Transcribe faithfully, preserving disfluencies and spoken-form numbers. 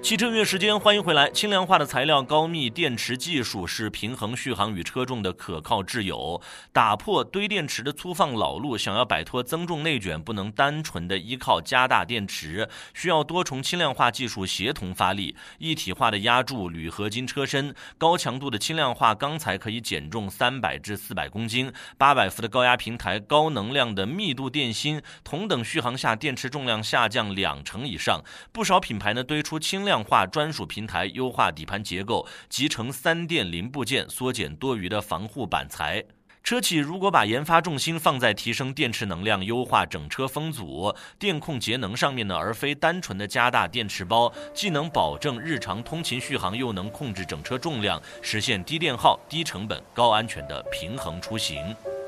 汽车月时间，欢迎回来。轻量化的材料、高密电池技术是平衡续航与车重的可靠挚友。打破堆电池的粗放老路，想要摆脱增重内卷，不能单纯的依靠加大电池，需要多重轻量化技术协同发力。一体化的压铸铝合金车身，高强度的轻量化钢材可以减重三百至四百公斤，八百伏的高压平台，高能量的密度电芯，同等续航下电池重量下降两成以上。不少品牌呢堆出轻量化专属平台，优化底盘结构，集成三电零部件，缩减多余的防护板材。车企如果把研发重心放在提升电池能量、优化整车风阻、电控节能上面呢，而非单纯的加大电池包，既能保证日常通勤续航，又能控制整车重量，实现低电耗、低成本、高安全的平衡出行。